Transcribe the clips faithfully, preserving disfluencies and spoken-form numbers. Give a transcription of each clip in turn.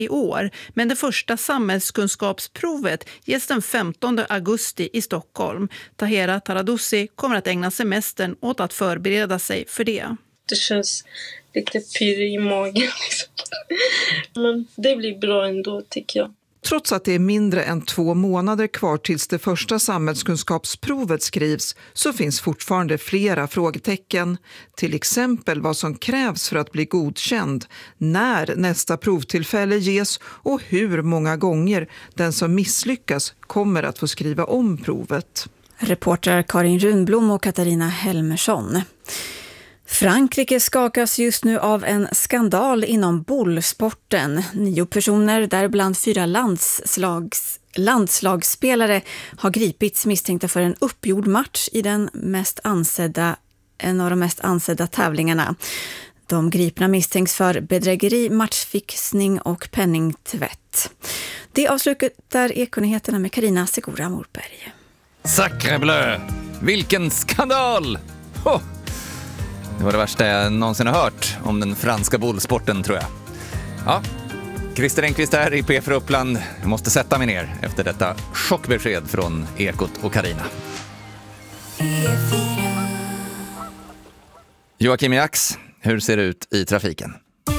i år. Men det första samhällskunskapsprovet ges den femtonde augusti i Stockholm. Tahera Taradussi kommer att ägna semestern åt att förbereda sig för det. Det känns lite pirr i magen. Liksom. Men det blir bra ändå, tycker jag. Trots att det är mindre än två månader kvar tills det första samhällskunskapsprovet skrivs så finns fortfarande flera frågetecken. Till exempel vad som krävs för att bli godkänd, när nästa provtillfälle ges och hur många gånger den som misslyckas kommer att få skriva om provet. Reporter Karin Runblom och Katarina Helmersson. Frankrike skakas just nu av en skandal inom bollsporten. Nio personer, däribland fyra landslags, landslagsspelare, har gripits misstänkta för en uppgjord match i den mest ansedda, en av de mest ansedda tävlingarna. De gripna misstänks för bedrägeri, matchfixning och penningtvätt. Det avslutar Ekonyheterna med Carina Segura Morberg. Sacre bleu! Vilken skandal! Oh! Det var det värsta jag någonsin har hört om den franska bollsporten, tror jag. Ja, Christer Engqvist här i P för Uppland. Jag måste sätta mig ner efter detta chockbesked från Ekot och Carina. Joakim Jax, hur ser det ut i trafiken?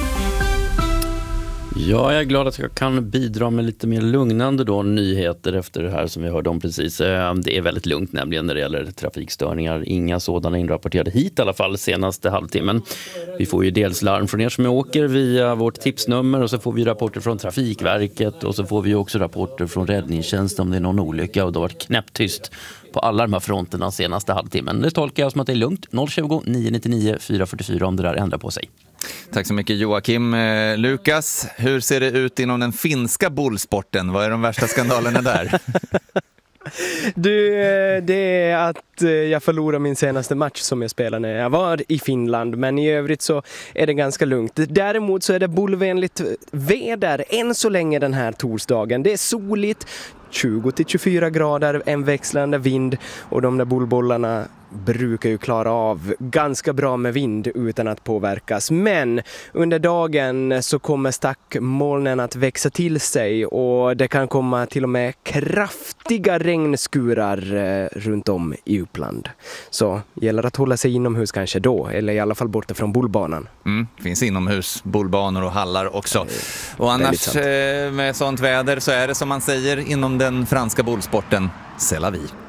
Ja, jag är glad att jag kan bidra med lite mer lugnande då, nyheter efter det här som vi hörde om precis. Det är väldigt lugnt nämligen när det gäller trafikstörningar. Inga sådana inrapporterade hit i alla fall senaste halvtimmen. Vi får ju dels larm från er som åker via vårt tipsnummer och så får vi rapporter från Trafikverket och så får vi också rapporter från räddningstjänsten om det är någon olycka, och det har varit knäpptyst på alla de här fronterna senaste halvtimmen. Det tolkar jag som att det är lugnt. noll tjugo, nio nittionio, fyra fyrtiofyra om det där ändrar på sig. Tack så mycket Joakim. Eh, Lukas, hur ser det ut inom den finska bollsporten? Vad är de värsta skandalerna där? Du, det är att jag förlorade min senaste match som jag spelade när jag var i Finland, men i övrigt så är det ganska lugnt. Däremot så är det bollvänligt väder än så länge den här torsdagen. Det är soligt, tjugo till tjugofyra grader, en växlande vind, och de där bollbollarna brukar ju klara av ganska bra med vind utan att påverkas. Men under dagen så kommer stackmolnen att växa till sig och det kan komma till och med kraftiga regnskurar eh, runt om i Uppland. Så gäller att hålla sig inomhus kanske då, eller i alla fall borta från bollbanan. Mm, finns inomhus, bollbanor och hallar också. Och annars eh, med sånt väder så är det som man säger inom den franska bollsporten, c'est la vie.